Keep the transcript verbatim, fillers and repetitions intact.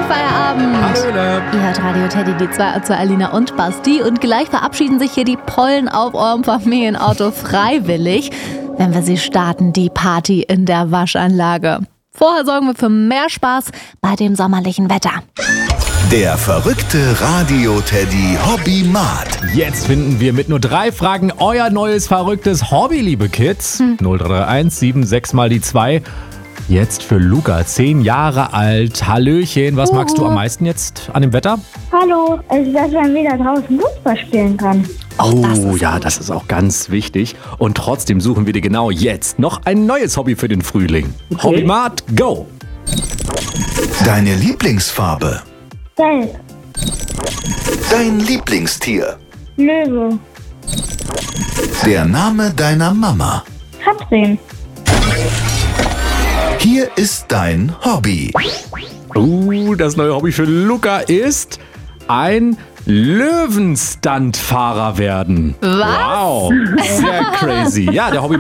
Feierabend. Hallöle. Ihr hört Radio Teddy, die zwei zu Alina und Basti. Und gleich verabschieden sich hier die Pollen auf eurem Familienauto freiwillig, wenn wir sie starten, die Party in der Waschanlage. Vorher sorgen wir für mehr Spaß bei dem sommerlichen Wetter. Der verrückte Radio-Teddy Hobbymat. Jetzt finden wir mit nur drei Fragen euer neues verrücktes Hobby, liebe Kids. Hm. null drei drei eins sieben sechs mal die zwei. Jetzt für Luca, zehn Jahre alt. Hallöchen, was Uhu. magst du am meisten jetzt an dem Wetter? Hallo, also dass man wieder draußen Fußball spielen kann. Oh, das ist ja, gut. das ist auch ganz wichtig. Und trotzdem suchen wir dir genau jetzt noch ein neues Hobby für den Frühling. Okay. Hobbymat, go! Deine Lieblingsfarbe. Gelb, Dein Lieblingstier. Löwe, Der Name deiner Mama. Katrin. Hier ist dein Hobby. Uh, das neue Hobby für Luca ist ein Löwenstuntfahrer werden. Was? Wow, sehr crazy. Ja, der Hobby